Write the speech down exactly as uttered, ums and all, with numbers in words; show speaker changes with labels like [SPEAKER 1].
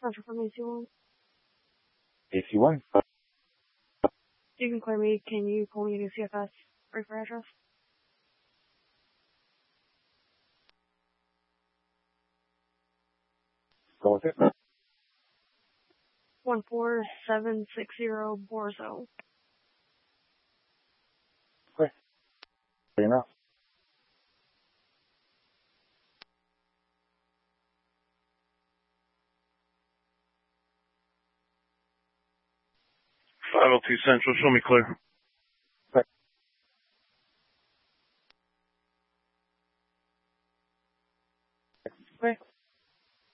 [SPEAKER 1] Central from A C one.
[SPEAKER 2] A C one.
[SPEAKER 1] You can clear me. Can you pull me to C F S? Break for address.
[SPEAKER 2] Go with it.
[SPEAKER 1] one four seven six zero Borzo.
[SPEAKER 2] Okay. Fair enough.
[SPEAKER 3] five oh two Central, show me clear.